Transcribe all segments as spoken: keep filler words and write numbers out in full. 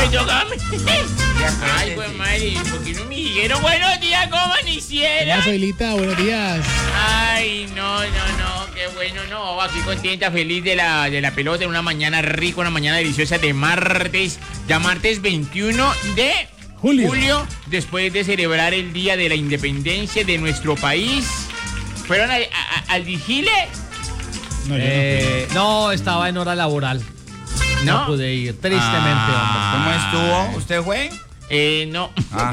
Me toca a mí. Ay, pues madre, ¿por qué no me dijeron buenos días? ¿Cómo amanecieron? Hola, Soylita, buenos días. Ay, no, no, no, qué bueno, no. Aquí contenta, feliz de la, de la pelota en una mañana rica, una mañana deliciosa de martes. Ya martes veintiuno de Julio. julio, después de celebrar el Día de la Independencia de nuestro país. ¿Fueron a- a- al vigile? No, yo Eh, no, estaba en hora laboral. No, ¿No? pude ir, tristemente, Ah. ¿Cómo estuvo? ¿Usted fue? Eh, no. Ah.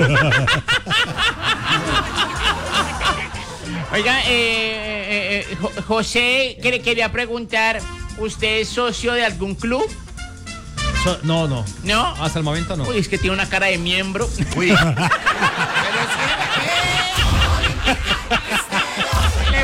Oiga, eh, eh, eh, Jo- José, que le quería preguntar, ¿usted es socio de algún club? hombre. So- no, no. ¿No? Hasta el momento no. Uy, es que tiene una cara de miembro. Uy. Pero sí, ¿qué?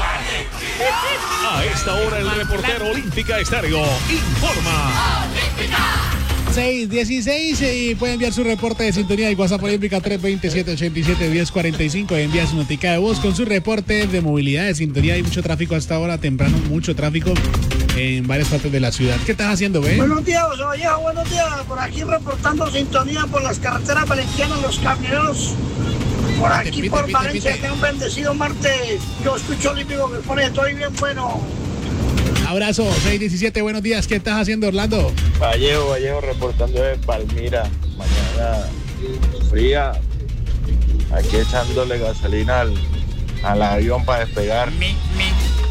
A esta hora el reportero Olímpica Estéreo informa. seis dieciséis y puede enviar su reporte de sintonía de WhatsApp Olímpica tres dos siete, ocho siete, uno cero cuatro cinco. Envía su notica de voz con su reporte de movilidad de sintonía. Hay mucho tráfico hasta ahora, temprano, mucho tráfico en varias partes de la ciudad. ¿Qué estás haciendo, ve? Buenos días, José Vallejo, buenos días. Por aquí reportando sintonía por las carreteras valencianas, los camioneros. Por aquí, Pite, por pite, Valencia, pite. que un bendecido martes. Yo escucho Olímpico que pone, estoy bien bueno. Abrazo, seis diecisiete, buenos días. ¿Qué estás haciendo, Orlando? Vallejo, Vallejo reportando de Palmira, mañana fría, aquí echándole gasolina al, al avión para despegar Mi, mi.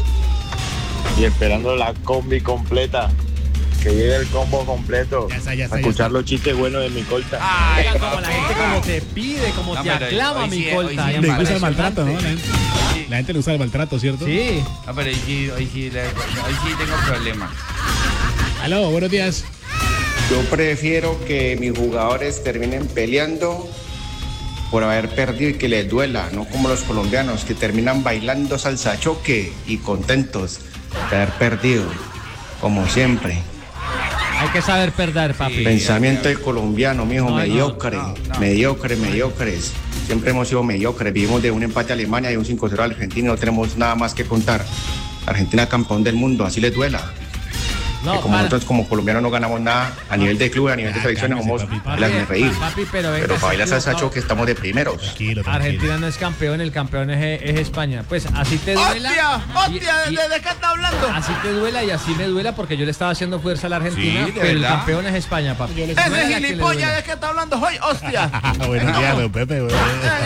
y esperando la combi completa, que llegue el combo completo, Ya está, ya está, a ya escuchar está. los chistes buenos de mi colta. Ay, Oiga, como la papi. gente como te pide, como No, te pero aclama, hoy mi sí- colta. hoy sí Le gusta el impresionante. maltrato, ¿no? La gente, la gente le gusta el maltrato, ¿cierto? Sí. No, pero hoy sí, hoy sí, le- hoy sí tengo problemas. Aló, buenos días. Yo prefiero que mis jugadores terminen peleando por haber perdido y que les duela, no como los colombianos que terminan bailando salsa choque y contentos de haber perdido, como siempre. Hay que saber perder, papi. Sí. Pensamiento del colombiano, mijo, No, no, mediocre, no, no. mediocre, mediocres. Siempre hemos sido mediocres, vivimos de un empate a Alemania y un cinco cero a Argentina, no tenemos nada más que contar. Argentina campeón del mundo, así les duela. No, que como para- nosotros como colombianos no ganamos nada a nivel de club, a nivel de Ah, selecciones, cálmese, somos papi, las papi, de reír. papi, pero venga, Pero se para bailar salsa equivocado. choque estamos de primeros. Tranquilo, tranquilo. Argentina no es campeón, el campeón es, es España. Pues así te duela. ¡Hostia! y- ¡Hostia! y- ¿De, de qué está hablando? Así te duela y así me duela porque yo le estaba haciendo fuerza a la Argentina, Sí, ¿de pero el verdad? campeón es España, papi. Yo les- Duela la Ese que le gilipollas, duela. ¿de qué está hablando hoy? ¡Hostia! Buenos días, don Pepe. güey.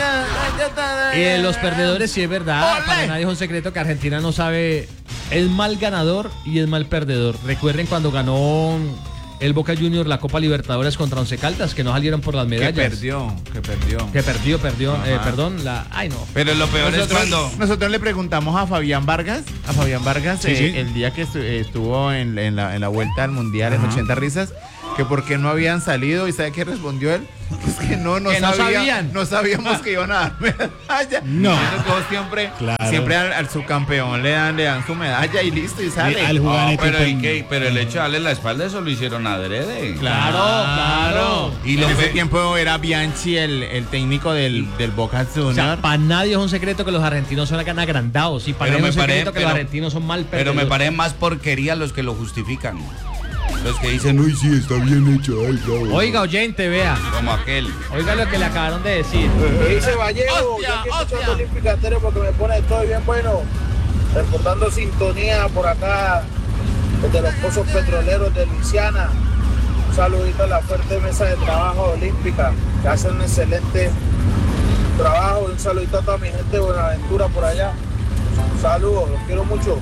Y de los perdedores sí es verdad, ¡Olé! para nadie es un secreto que Argentina no sabe, es mal ganador y es mal perdedor. Recuerden cuando ganó el Boca Juniors la Copa Libertadores contra Once Caldas, que no salieron por las Que medallas. perdió, que perdió. Que perdió, perdió, eh, Ajá. perdón, la, ay no. Pero lo peor es cuando... Nosotros le preguntamos a Fabián Vargas, a Fabián Vargas, Sí, eh, sí. el día que estu- eh, estuvo en, en la, en la vuelta al Mundial en Ajá. ochenta risas, que por qué no habían salido, y ¿sabe qué respondió él? Es que no, no, Que no sabía- sabían. no sabíamos que iban a dar medalla. No. Esos dos siempre, Claro. siempre al, al subcampeón le dan, le dan su medalla y listo, y sale. Al jugar en No, equipo pero, ¿y en- qué? pero el hecho de darle la espalda, eso lo hicieron adrede. Claro, claro. Y Y en lo ese pe- tiempo era Bianchi el, el técnico del, del Boca O sea, Juniors. para nadie es un secreto que los argentinos son acá agrandados y para Pero nadie es un me pare- secreto que pero- los argentinos son mal Pero me perdedores. parecen más porquería los que lo justifican. Los que dicen, uy, sí, está bien hecho. Ay, bravo". Oiga, oyente, vea. Como aquel. Oiga lo que le acabaron de decir. Me dice Vallejo, Hostia, yo aquí hostia. escuchando Olímpica Estéreo porque me pone, estoy bien bueno. Reportando sintonía por acá, desde los pozos petroleros de Luisiana. Un saludito a la fuerte mesa de trabajo Olímpica, que hacen un excelente trabajo. Y un saludito a toda mi gente de Buenaventura por allá. Saludos, los quiero mucho.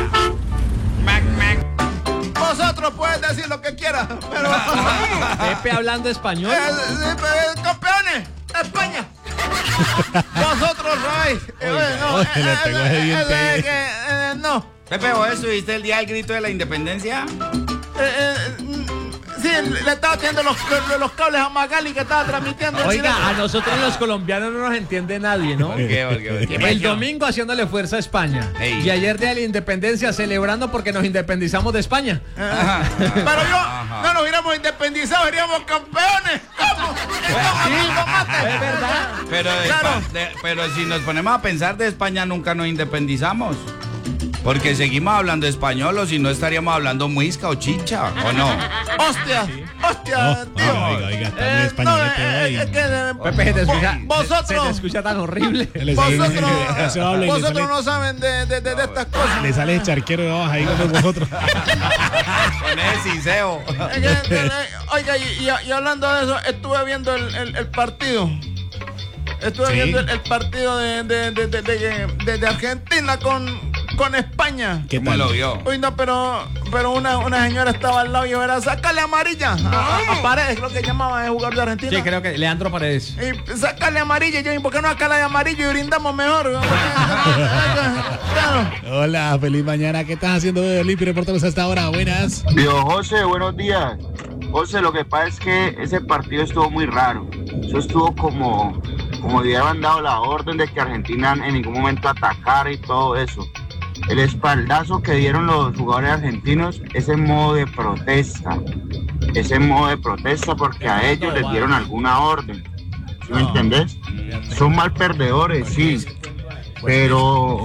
Mac, Mac. Vosotros pueden decir lo que quieran, pero Pepe hablando español. Eh, eh, eh, campeones, España. Vosotros sois. eh, Oiga, no, oye, eh, le eh, pegó ese eh, diente eh, ahí. que, eh, no. Pepe, ¿vos estuviste el día del grito de la independencia? Eh, eh, mm, sí, le estaba haciendo los, los, los cables a Magali que estaba transmitiendo. Oiga, a nosotros los colombianos no nos entiende nadie, ¿no? ¿Por qué? ¿Por qué? ¿Por qué? El domingo haciéndole fuerza a España. Ey. Y ayer día de la independencia celebrando porque nos independizamos de España. Ajá. Pero yo Ajá. no nos hubiéramos independizado, seríamos campeones. ¿Cómo? Es verdad. Pero, de Claro. Espa- de- pero si nos ponemos a pensar, de España nunca nos independizamos. Porque seguimos hablando español o si no estaríamos hablando muisca o chicha, ¿o no? Hostia, Hostia, No, tío. no, oiga, oiga, está muy Eh, español no, este eh, hoy. es que, eh, Pepe, se te vo- escucha, vosotros, se te escucha tan horrible. Le sale- vosotros, se habla y le vosotros sale- no saben de, de, de, de estas cosas. Le sale el charquero de abajo ahí con vosotros. Con ese siseo. Es que, eh, oiga, y, y- y hablando de eso, estuve viendo el, el, el partido. Estuve Sí. viendo el, el partido de, de, de, de, de- de- de Argentina con, con España. ¿Qué ¿Cómo tal? lo vio? Uy, no, pero, pero una, una señora estaba al lado y yo era, sácale amarilla a, a- a Paredes, creo que llamaba el jugador de Argentina. Sí, creo que Leandro Paredes. Y sácale amarilla, y yo, ¿y por qué no acá la de amarillo y brindamos mejor? Claro. Hola, feliz mañana. ¿Qué estás haciendo de Olimpia? Repórtanos hasta ahora. Buenas. Dios José, buenos días. José, lo que pasa es que ese partido estuvo muy raro. Eso estuvo como, como si habían dado la orden de que Argentina en ningún momento atacara y todo eso. El espaldazo que dieron los jugadores argentinos es en modo de protesta. Es en modo de protesta porque a ellos les dieron alguna orden. ¿Sí me entendés? Son mal perdedores, sí. Pero...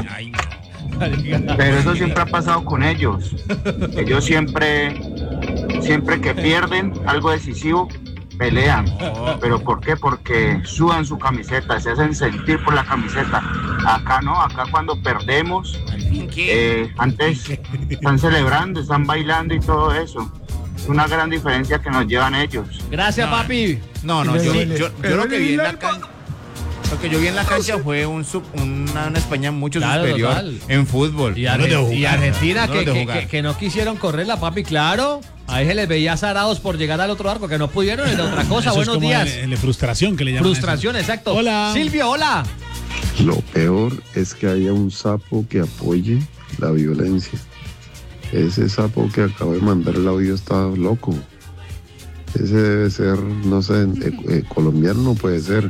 Pero eso siempre ha pasado con ellos. Ellos siempre, siempre que pierden algo decisivo, pelean. ¿Pero por qué? Porque sudan su camiseta, se hacen sentir por la camiseta. Acá no, acá cuando perdemos, eh, antes están celebrando, están bailando y todo eso. Es una gran diferencia que nos llevan ellos. Gracias, No. papi. No, no, yo, Sí. yo, yo lo que vi en la cancha. Lo que yo vi en la cancha fue un sub- una, una España mucho Claro, superior total. en fútbol. Y, No Argen- debo y jugar, Argentina no que, debo que, jugar. que- que no quisieron correrla, papi, claro. Ahí se les veía zarados por llegar al otro arco, que no pudieron, es de otra cosa. Eso es Buenos como días. el- el frustración que le llaman. Frustración, exacto. Hola. Silvio, hola. Lo peor es que haya un sapo que apoye la violencia. Ese sapo que acabo de mandar el audio está loco. Ese debe ser, no sé, eh, eh, colombiano no puede ser.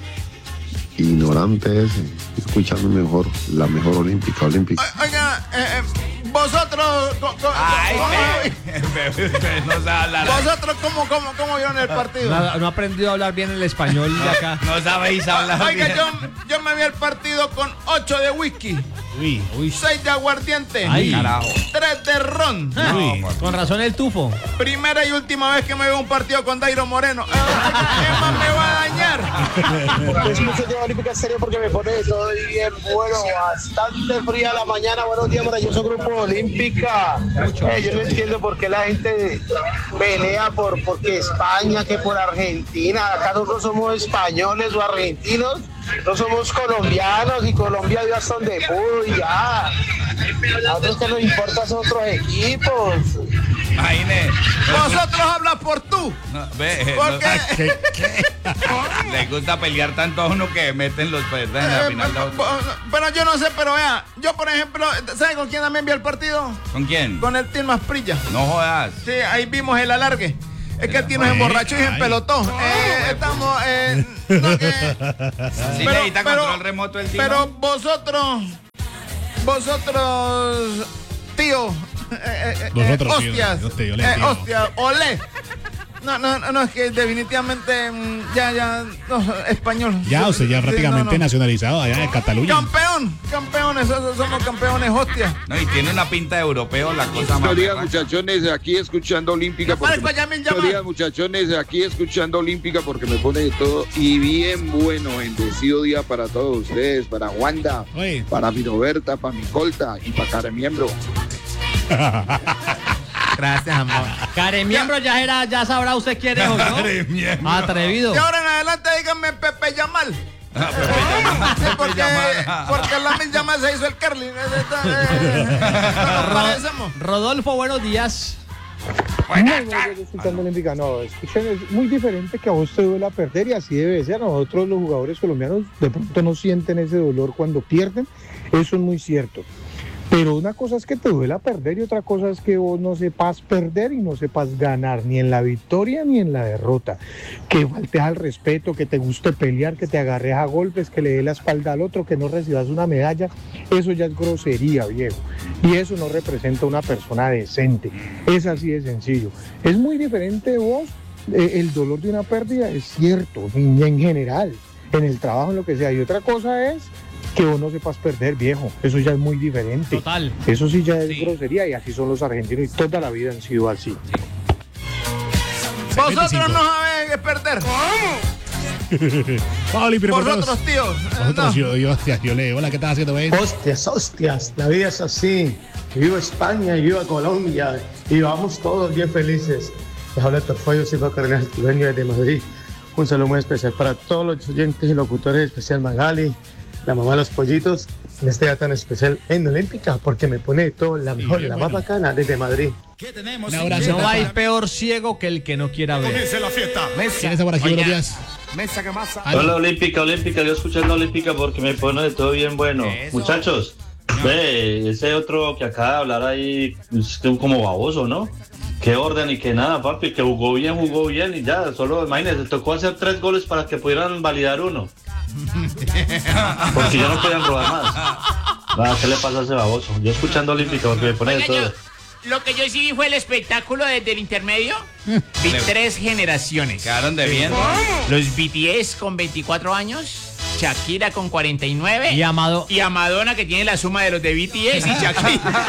Ignorante ese. Escuchando mejor, la mejor olímpica, olímpica. Oiga, eh, eh, vosotros... co- co- Ay, co- Pepe, usted no sabe hablar. vosotros, ¿cómo, cómo, cómo vieron el partido? No, no ha aprendido a hablar bien el español de acá. No sabéis hablar Oiga, bien. yo, yo me vi el partido con ocho de whisky, Uy, Uy, seis de aguardiente, Ay. Carajo. tres de ron. uy. con razón el tufo. Primera y última vez que me veo un partido con Dairo Moreno. Eh, ¿Qué más me va a dañar? Es mucho tiempo olímpica serio porque me pone todo bien bueno, bastante fría la mañana. Buenos días, maravilloso grupo olímpica. Eh, yo no entiendo por qué la gente pelea por porque España, que por Argentina. Acá nosotros somos españoles o argentinos, no somos colombianos y Colombia dio hasta donde pudo y ya. A nosotros que nos importa son otros equipos. Imagine. Vosotros hablas por tú. No, ve, ¿Por no- qué? le gusta pelear tanto a uno que meten los perros en la Eh, final. de otro. Pero yo no sé, pero vea, yo por ejemplo, ¿sabe con quién también vi el partido? ¿Con quién? Con el Team Asprilla. No jodas. Sí, ahí vimos el alargue. Es que el Tino se emborrachó y se empelotó. Eh, estamos, eh, no, que- Si pero- necesita pero- control remoto el tío. Pero vosotros, vosotros, tío, eh, eh, eh, Vosotros, tío, hostias, yo te- yo le eh, entiendo. hostias, olé. No, no, no, no, es que definitivamente mm, ya, ya, no, español. Ya, usted ya Sí, prácticamente no, no. nacionalizado allá de Cataluña. Campeón, campeones, so- somos campeones, hostia. No, y tiene una pinta de europeo la cosa más. Buenos días, berraca. muchachones, aquí escuchando Olímpica. Me parezco a Yamil Buenos Yamal. días, muchachones, aquí escuchando Olímpica porque me pone de todo. Y bien bueno, bendecido día para todos ustedes, para Wanda, Oye. para mi Roberta, para mi Colta y para Care Miembro. Gracias, amor. Care miembro ya era, ya sabrá usted quién es, ¿o no? Care miembro. Atrevido. De ahora en adelante díganme Pepe Yamal. Ah, Pepe Yamal, Sí, Pepe porque, Yamal. porque la Mil Yamal se hizo el curling. Eh, eh, eh, no nos parecemos. Rodolfo, buenos días. Muy buenos días, escuchando Olímpica. No, escuchen, es muy diferente que a vos te duela perder y así debe ser. A nosotros los jugadores colombianos de pronto no sienten ese dolor cuando pierden. Eso es muy cierto. Pero una cosa es que te duela perder y otra cosa es que vos no sepas perder y no sepas ganar, ni en la victoria ni en la derrota. Que faltes al respeto, que te guste pelear, que te agarres a golpes, que le dé la espalda al otro, que no recibas una medalla. Eso ya es grosería, viejo. Y eso no representa una persona decente. Es así de sencillo. Es muy diferente vos, eh, el dolor de una pérdida es cierto, en, en general, en el trabajo, en lo que sea. Y otra cosa es que vos no sepas perder, viejo. Eso ya es muy diferente. Total. Eso sí ya es Sí. grosería y así son los argentinos y toda la vida han sido así. Vosotros no sabéis qué es perder. Pauli, pero Vosotros, tíos. Vosotros, yo, yo, hostias, yo le. Hola, ¿qué estás haciendo, Ben? Hostias, hostias, la vida es así. Viva España y viva Colombia. Y vamos todos bien felices. Les habla Torfollo Silva Cardenal, dueño desde Madrid. Un saludo muy especial para todos los oyentes y locutores, especial Magali, la mamá de los pollitos, en este día tan especial en Olímpica, porque me pone todo la mejor, la más bacana desde Madrid. Un abrazo. No hay peor ciego que el que no quiera ver. Comience la fiesta. ¿Quién está por aquí? Buenos días. Mesa que masa. Hola Olímpica, Olímpica, yo escuchando Olímpica porque me pone de todo bien bueno. Eso. Muchachos, ve, ese otro que acaba de hablar ahí es como baboso, ¿no? Qué orden y qué nada, papi, que jugó bien, jugó bien y ya, solo imagínense, tocó hacer tres goles para que pudieran validar uno. Porque ya no podían robar más. Ah, ¿qué le pasa a ese baboso? Yo escuchando Olímpica porque me pone de Oiga, todo. yo- Lo que yo sí vi fue el espectáculo desde el intermedio. Vi tres generaciones. Quedaron debiendo. Los B T S con veinticuatro años, Shakira con cuarenta y nueve Y Amado. y a Madonna, que tiene la suma de los de B T S y Shakira.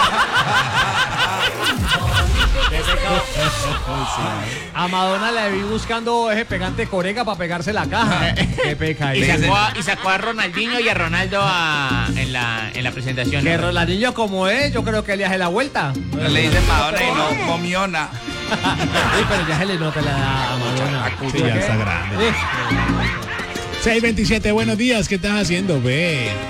A Madonna la vi buscando ese pegante corega para pegarse la caja. Qué peca. Y sacó, a, y sacó a Ronaldinho y a Ronaldo a- en, la, en la presentación. Que Ronaldinho como es, yo creo que le hace la vuelta. Le dicen Madonna y no comiona. Sí, pero ya se le nota la edad a Madonna. Sí, ya está grande. seis veintisiete, buenos días, ¿qué estás haciendo, ve?